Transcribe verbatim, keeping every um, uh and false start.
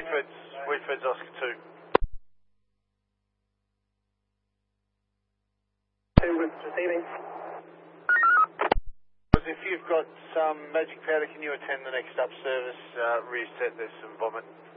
Whitford's, Whitford's Oscar two. Receiving. If you've got some magic powder, can you attend the next up service? Uh, reset, there's some vomit